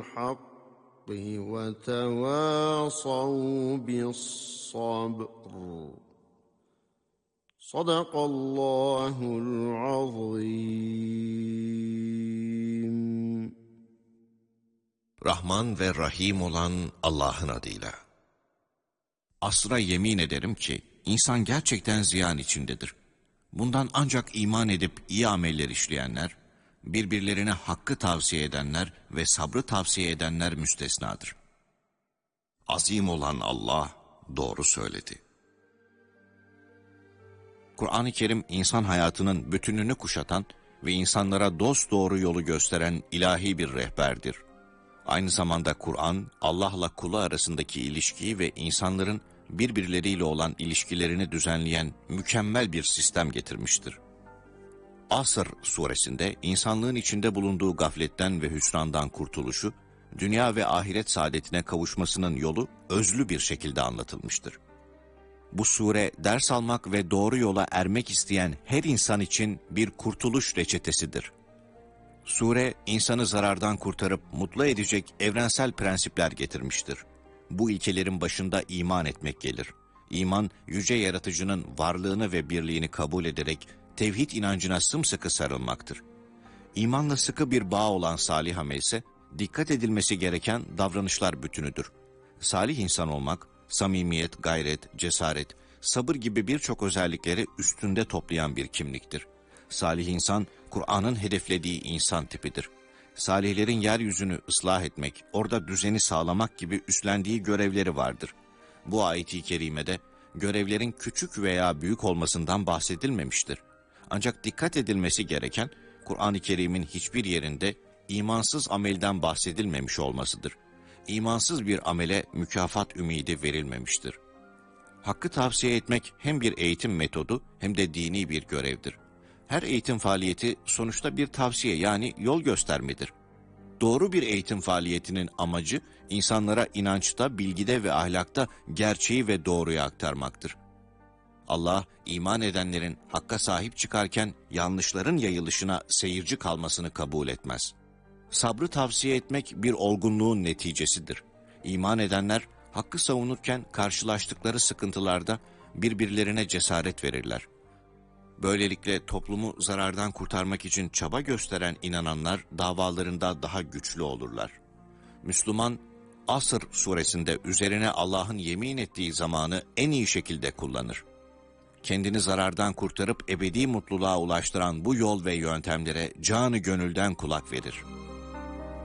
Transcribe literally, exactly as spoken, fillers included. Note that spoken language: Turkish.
الحق وتواصوا بالصبر. صدق الله العظيم. Rahman ve Rahim olan Allah'ın adıyla. Asra yemin ederim ki insan gerçekten ziyan içindedir. Bundan ancak iman edip iyi ameller işleyenler, birbirlerine hakkı tavsiye edenler ve sabrı tavsiye edenler müstesnadır. Azim olan Allah doğru söyledi. Kur'an-ı Kerim insan hayatının bütününü kuşatan ve insanlara dosdoğru yolu gösteren ilahi bir rehberdir. Aynı zamanda Kur'an, Allah'la kulu arasındaki ilişkiyi ve insanların birbirleriyle olan ilişkilerini düzenleyen mükemmel bir sistem getirmiştir. Asr suresinde insanlığın içinde bulunduğu gafletten ve hüsrandan kurtuluşu, dünya ve ahiret saadetine kavuşmasının yolu özlü bir şekilde anlatılmıştır. Bu sure ders almak ve doğru yola ermek isteyen her insan için bir kurtuluş reçetesidir. Sure, insanı zarardan kurtarıp mutlu edecek evrensel prensipler getirmiştir. Bu ilkelerin başında iman etmek gelir. İman, yüce yaratıcının varlığını ve birliğini kabul ederek tevhid inancına sımsıkı sarılmaktır. İmanla sıkı bir bağ olan salih amel ise dikkat edilmesi gereken davranışlar bütünüdür. Salih insan olmak, samimiyet, gayret, cesaret, sabır gibi birçok özellikleri üstünde toplayan bir kimliktir. Salih insan, Kur'an'ın hedeflediği insan tipidir. Salihlerin yeryüzünü ıslah etmek, orada düzeni sağlamak gibi üstlendiği görevleri vardır. Bu ayet-i kerimede görevlerin küçük veya büyük olmasından bahsedilmemiştir. Ancak dikkat edilmesi gereken, Kur'an-ı Kerim'in hiçbir yerinde imansız amelden bahsedilmemiş olmasıdır. İmansız bir amele mükafat ümidi verilmemiştir. Hakkı tavsiye etmek hem bir eğitim metodu hem de dini bir görevdir. Her eğitim faaliyeti sonuçta bir tavsiye yani yol göstermedir. Doğru bir eğitim faaliyetinin amacı insanlara inançta, bilgide ve ahlakta gerçeği ve doğruyu aktarmaktır. Allah, iman edenlerin hakka sahip çıkarken yanlışların yayılışına seyirci kalmasını kabul etmez. Sabrı tavsiye etmek bir olgunluğun neticesidir. İman edenler hakkı savunurken karşılaştıkları sıkıntılarda birbirlerine cesaret verirler. Böylelikle toplumu zarardan kurtarmak için çaba gösteren inananlar davalarında daha güçlü olurlar. Müslüman, Asr suresinde üzerine Allah'ın yemin ettiği zamanı en iyi şekilde kullanır. Kendini zarardan kurtarıp ebedi mutluluğa ulaştıran bu yol ve yöntemlere canı gönülden kulak verir.